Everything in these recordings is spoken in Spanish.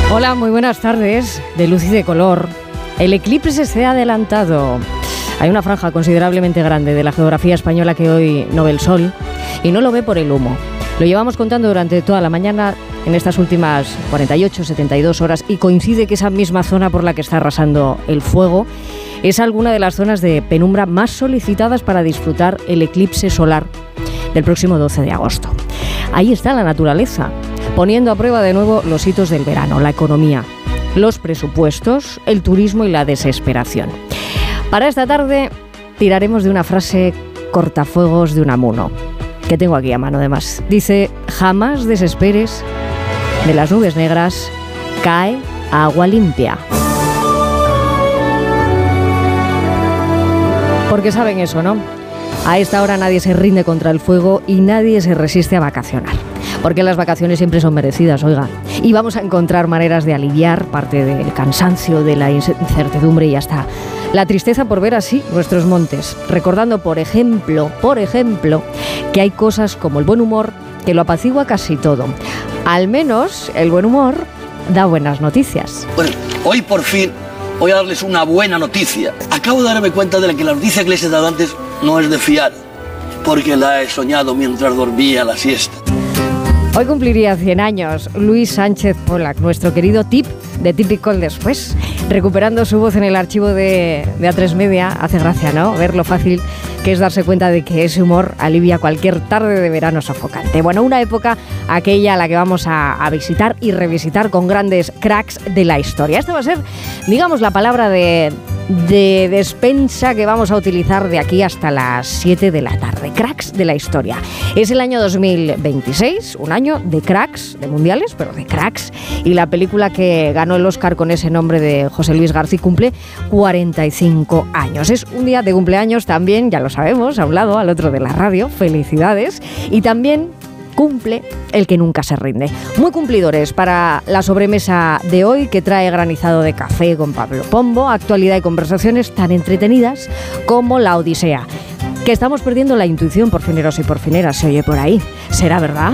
Hola, muy buenas tardes, de luz y de color. El eclipse se ha adelantado. Hay una franja considerablemente grande de la geografía española que hoy no ve el sol y no lo ve por el humo. Lo llevamos contando durante toda la mañana en estas últimas 48, 72 horas y coincide que esa misma zona por la que está arrasando el fuego es alguna de las zonas de penumbra más solicitadas para disfrutar el eclipse solar del próximo 12 de agosto. Ahí está la naturaleza, poniendo a prueba de nuevo los hitos del verano, la economía, los presupuestos, el turismo y la desesperación. Para esta tarde tiraremos de una frase cortafuegos de Unamuno, que tengo aquí a mano además. Dice: jamás desesperes, de las nubes negras cae agua limpia. Porque saben eso, ¿no? A esta hora nadie se rinde contra el fuego y nadie se resiste a vacacionar. Porque las vacaciones siempre son merecidas, oiga. Y vamos a encontrar maneras de aliviar parte del cansancio, de la incertidumbre y hasta la tristeza por ver así nuestros montes. Recordando, por ejemplo, que hay cosas como el buen humor que lo apacigua casi todo. Al menos el buen humor da buenas noticias. Bueno, hoy por fin voy a darles una buena noticia. Acabo de darme cuenta de que la noticia que les he dado antes no es de fiar, porque la he soñado mientras dormía la siesta. Hoy cumpliría 100 años Luis Sánchez Polac, nuestro querido tip de Típico el Después. Recuperando su voz en el archivo de A3 Media, hace gracia, ¿no? Ver lo fácil que es darse cuenta de que ese humor alivia cualquier tarde de verano sofocante. Bueno, una época aquella a la que vamos a visitar y revisitar con grandes cracks de la historia. Esta va a ser, digamos, la palabra de despensa que vamos a utilizar de aquí hasta las 7 de la tarde. Cracks de la historia. Es el año 2026, un año de cracks, de mundiales, pero de cracks. Y la película que ganó el Oscar con ese nombre de José Luis García cumple 45 años. Es un día de cumpleaños también, ya lo sabemos, a un lado, al otro de la radio. Felicidades. Y también cumple el que nunca se rinde. Muy cumplidores para la sobremesa de hoy, que trae granizado de café con Pablo Pombo, actualidad y conversaciones tan entretenidas como la Odisea. Que estamos perdiendo la intuición, porfineros y porfineras, se oye por ahí. ¿Será verdad?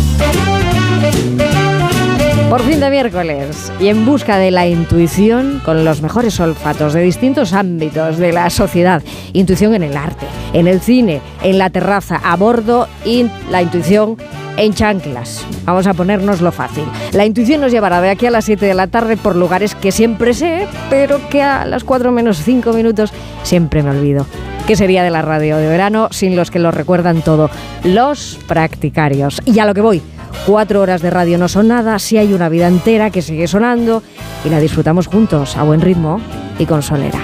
Por fin de miércoles y en busca de la intuición con los mejores olfatos de distintos ámbitos de la sociedad. Intuición en el arte, en el cine, en la terraza, a bordo, y la intuición en chanclas. Vamos a ponernos lo fácil. La intuición nos llevará de aquí a las 7 de la tarde por lugares que siempre sé, pero que a las 4 menos 5 minutos siempre me olvido. ¿Qué sería de la radio de verano sin los que lo recuerdan todo? Los practicarios. Y a lo que voy. 4 horas de radio no son nada si hay una vida entera que sigue sonando y la disfrutamos juntos, a buen ritmo y con solera.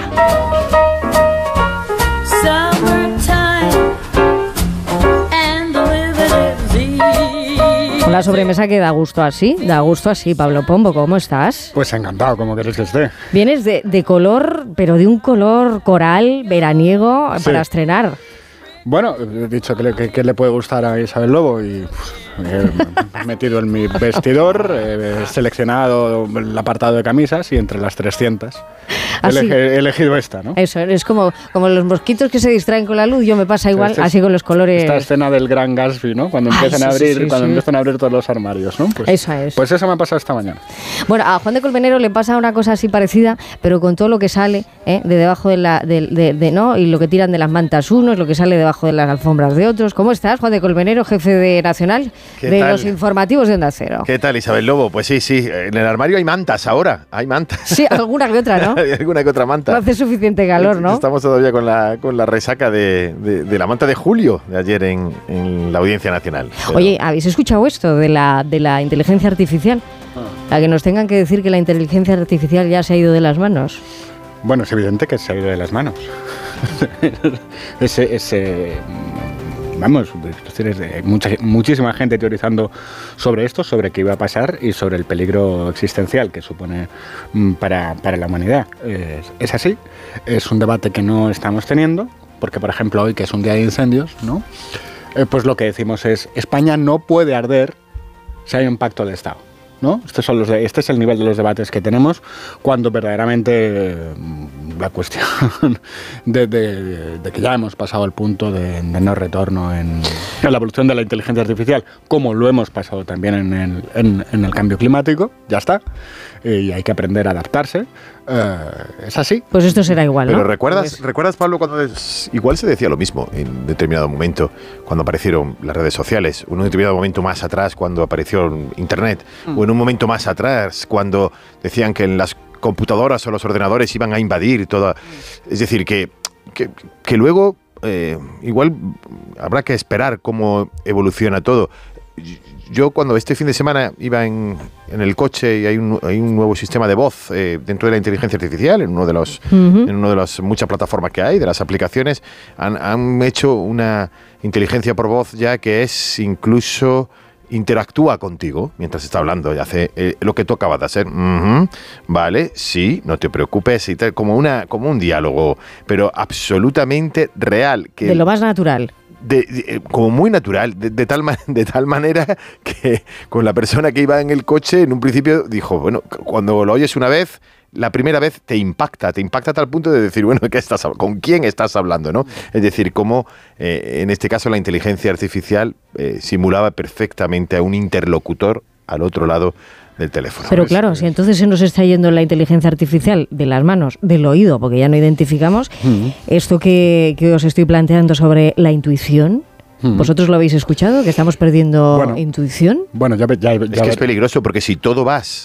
Una sobremesa que da gusto así, Pablo Pombo, ¿cómo estás? Pues encantado, ¿cómo queréis que esté? Vienes de color, pero de un color coral, veraniego, sí, para estrenar. Bueno, he dicho que le puede gustar a Isabel Lobo y he metido en mi vestidor, he seleccionado el apartado de camisas y entre las 300 he elegido esta, ¿no? Eso, es como los mosquitos que se distraen con la luz, yo me pasa igual, así con los colores. Esta escena del Gran Gatsby, ¿no? Cuando empiezan a abrir todos los armarios, ¿no? Pues, eso es. Pues eso me ha pasado esta mañana. Bueno, a Juan de Colmenero le pasa una cosa así parecida, pero con todo lo que sale de debajo ¿no? Y lo que tiran de las mantas unos, lo que sale debajo de las alfombras de otros. ¿Cómo estás, Juan de Colmenero, jefe de Nacional de los informativos de Onda Cero? ¿Qué tal, Isabel Lobo? Pues sí, en el armario hay mantas ahora, hay mantas. Sí, alguna que otra, ¿no? Hay alguna que otra manta. No hace suficiente calor, ¿no? Estamos todavía con la resaca de la manta de julio de ayer en la Audiencia Nacional. Pero... Oye, ¿habéis escuchado esto de la inteligencia artificial? A que nos tengan que decir que la inteligencia artificial ya se ha ido de las manos. Bueno, es evidente que se ha ido de las manos. Vamos, muchísima gente teorizando sobre esto, sobre qué iba a pasar y sobre el peligro existencial que supone para la humanidad. Es así, es un debate que no estamos teniendo, porque por ejemplo hoy, que es un día de incendios, ¿no? Pues lo que decimos es, España no puede arder si hay un pacto de Estado, ¿no? Este es el nivel de los debates que tenemos cuando verdaderamente la cuestión de que ya hemos pasado el punto de no retorno en la evolución de la inteligencia artificial, como lo hemos pasado también en el cambio climático, ya está, y hay que aprender a adaptarse. Es así. Pues esto será igual, ¿no? Pero ¿recuerdas, Pablo, cuando igual se decía lo mismo en determinado momento, cuando aparecieron las redes sociales, en un determinado momento más atrás, cuando apareció Internet, o en un momento más atrás, cuando decían que en las computadoras o los ordenadores iban a invadir toda... Es decir, que luego igual habrá que esperar cómo evoluciona todo. Yo cuando este fin de semana iba en el coche y hay un nuevo sistema de voz dentro de la inteligencia artificial, en uno de las muchas plataformas que hay, de las aplicaciones, han hecho una inteligencia por voz ya que es incluso interactúa contigo mientras está hablando y hace lo que tú acabas de hacer. Vale, sí, no te preocupes y tal, como un diálogo, pero absolutamente real. De lo más natural. Como muy natural, de tal manera que con la persona que iba en el coche, en un principio dijo, bueno, cuando lo oyes una vez, la primera vez te impacta a tal punto de decir, bueno, ¿con quién estás hablando, no? Es decir, cómo en este caso la inteligencia artificial simulaba perfectamente a un interlocutor al otro lado del teléfono. Pero claro, si entonces se nos está yendo la inteligencia artificial de las manos, del oído, porque ya no identificamos, esto que os estoy planteando sobre la intuición, ¿vosotros lo habéis escuchado? ¿Que estamos perdiendo intuición? Bueno, ya es que es peligroso, porque si todo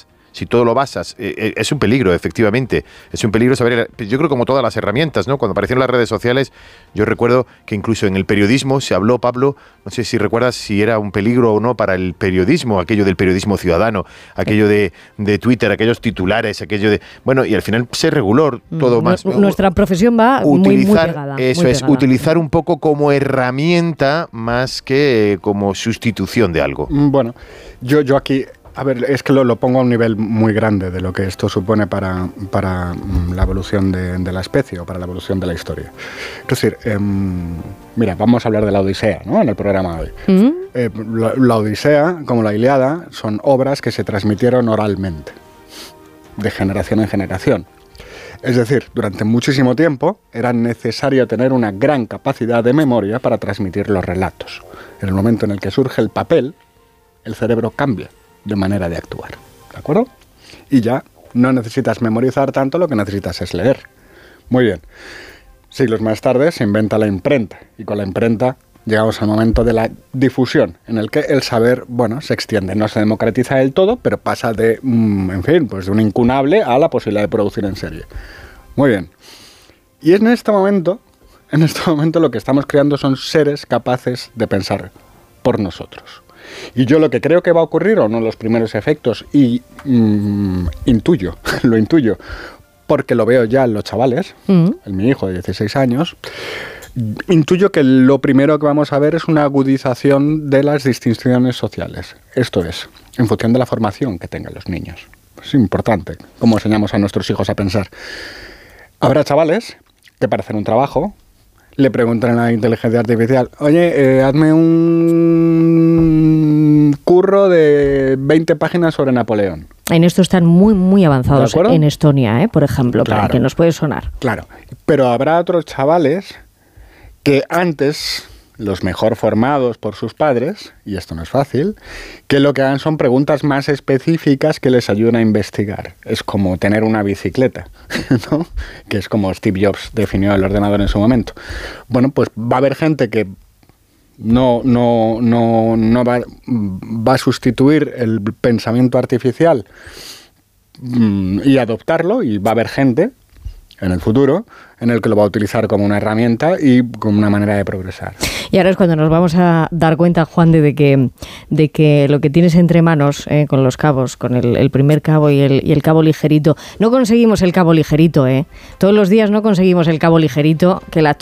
lo basas, es un peligro, efectivamente. Es un peligro saber... Yo creo como todas las herramientas, ¿no? Cuando aparecieron las redes sociales, yo recuerdo que incluso en el periodismo se habló, Pablo, no sé si recuerdas si era un peligro o no para el periodismo, aquello del periodismo ciudadano, aquello de Twitter, aquellos titulares, aquello de... Bueno, y al final se reguló todo más. Nuestra profesión va muy pegada. Eso es, utilizar un poco como herramienta más que como sustitución de algo. Bueno, yo aquí... A ver, es que lo pongo a un nivel muy grande de lo que esto supone para la evolución de la especie o para la evolución de la historia. Es decir, mira, vamos a hablar de la Odisea, ¿no? En el programa de hoy. La Odisea, como la Ilíada, son obras que se transmitieron oralmente, de generación en generación. Es decir, durante muchísimo tiempo era necesario tener una gran capacidad de memoria para transmitir los relatos. En el momento en el que surge el papel, el cerebro cambia de manera de actuar, ¿de acuerdo? Y ya no necesitas memorizar tanto, lo que necesitas es leer. Muy bien. Siglos más tarde se inventa la imprenta, y con la imprenta llegamos al momento de la difusión, en el que el saber, bueno, se extiende, no se democratiza del todo, pero pasa de, en fin, pues de un incunable a la posibilidad de producir en serie. Muy bien. Y en este momento lo que estamos creando son seres capaces de pensar por nosotros. Y yo lo que creo que va a ocurrir, o no los primeros efectos, y lo intuyo, porque lo veo ya en los chavales, en mi hijo de 16 años, intuyo que lo primero que vamos a ver es una agudización de las distinciones sociales. Esto es, en función de la formación que tengan los niños. Es importante cómo enseñamos a nuestros hijos a pensar. Habrá chavales que para hacer un trabajo le preguntan a la inteligencia artificial, oye, hazme un curro de 20 páginas sobre Napoleón. En esto están muy avanzados en Estonia, por ejemplo, claro, para que nos puede sonar. Claro, pero habrá otros chavales que antes, los mejor formados por sus padres, y esto no es fácil, que lo que hagan son preguntas más específicas que les ayuden a investigar. Es como tener una bicicleta, ¿no? Que es como Steve Jobs definió el ordenador en su momento. Bueno, pues va a haber gente que no va a sustituir el pensamiento artificial y adoptarlo, y va a haber gente en el futuro en el que lo va a utilizar como una herramienta y como una manera de progresar. Y ahora es cuando nos vamos a dar cuenta, Juan, de que lo que tienes entre manos con los cabos, con el primer cabo y el cabo ligerito, no conseguimos el cabo ligerito, todos los días no conseguimos el cabo ligerito, que la